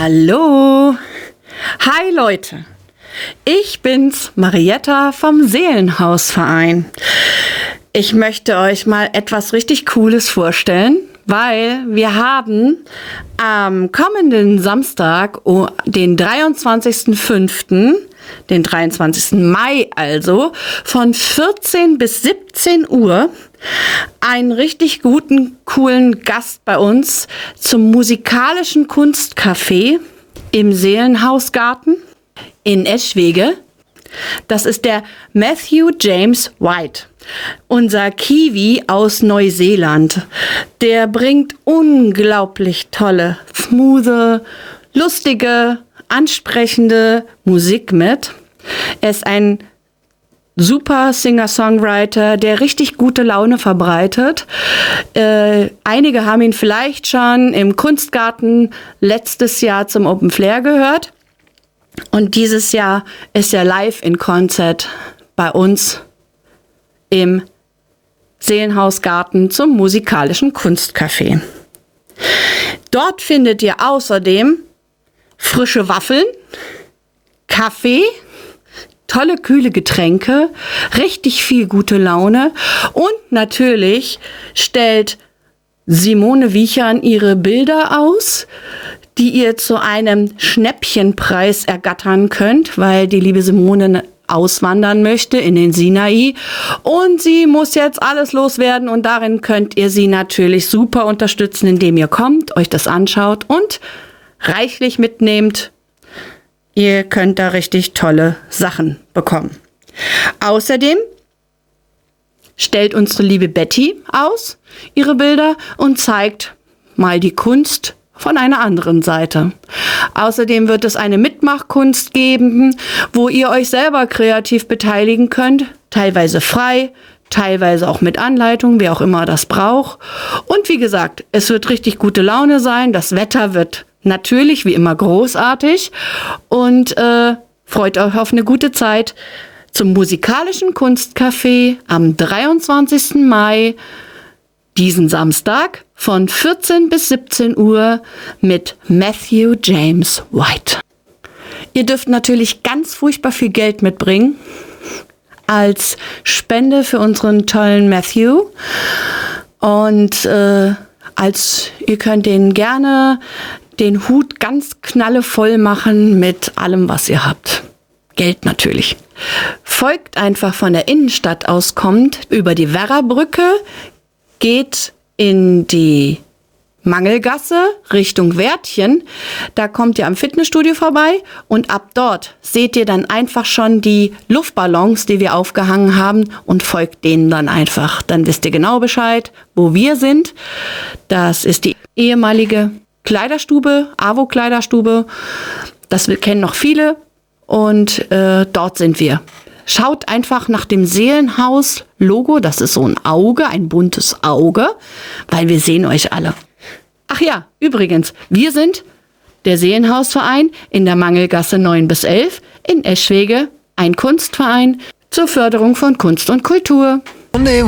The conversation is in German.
Hallo! Hi Leute! Ich bin's, Marietta vom Seelenhausverein. Ich möchte euch mal etwas richtig Cooles vorstellen, weil wir haben am kommenden Samstag, den 23.05., den 23. Mai also, von 14 bis 17 Uhr einen richtig guten, coolen Gast bei uns zum musikalischen Kunstcafé im Seelenhausgarten in Eschwege. Das ist der Matthew James White, unser Kiwi aus Neuseeland. Der bringt unglaublich tolle, smoothe, lustige, ansprechende Musik mit. Er ist ein super Singer-Songwriter, der richtig gute Laune verbreitet. Einige haben ihn vielleicht schon im Kunstgarten letztes Jahr zum Open Flair gehört. Und dieses Jahr ist er live in Konzert bei uns im Seelenhausgarten zum musikalischen Kunstcafé. Dort findet ihr außerdem frische Waffeln, Kaffee, tolle kühle Getränke, richtig viel gute Laune und natürlich stellt Simone Wiechern ihre Bilder aus, die ihr zu einem Schnäppchenpreis ergattern könnt, weil die liebe Simone auswandern möchte in den Sinai und sie muss jetzt alles loswerden und darin könnt ihr sie natürlich super unterstützen, indem ihr kommt, euch das anschaut und reichlich mitnehmt. Ihr könnt da richtig tolle Sachen bekommen. Außerdem stellt unsere liebe Betty aus ihre Bilder und zeigt mal die Kunst von einer anderen Seite. Außerdem wird es eine Mitmachkunst geben, wo ihr euch selber kreativ beteiligen könnt, teilweise frei, teilweise auch mit Anleitung, wer auch immer das braucht. Und wie gesagt, es wird richtig gute Laune sein, das Wetter wird natürlich wie immer großartig und freut euch auf eine gute Zeit zum musikalischen Kunstcafé am 23. Mai, diesen Samstag von 14 bis 17 Uhr mit Matthew James White. Ihr dürft natürlich ganz furchtbar viel Geld mitbringen als Spende für unseren tollen Matthew und ihr könnt den gerne den Hut ganz knallevoll machen mit allem, was ihr habt. Geld natürlich. Folgt einfach von der Innenstadt aus, kommt über die Werrabrücke, geht in die Mangelgasse Richtung Wärtchen. Da kommt ihr am Fitnessstudio vorbei und ab dort seht ihr dann einfach schon die Luftballons, die wir aufgehangen haben und folgt denen dann einfach. Dann wisst ihr genau Bescheid, wo wir sind. Das ist die ehemalige Kleiderstube, AWO-Kleiderstube. Das kennen noch viele und dort sind wir. Schaut einfach nach dem Seelenhaus-Logo, das ist so ein Auge, ein buntes Auge, weil wir sehen euch alle. Ach ja, übrigens, wir sind der Seelenhausverein in der Mangelgasse 9 bis 11 in Eschwege, ein Kunstverein zur Förderung von Kunst und Kultur.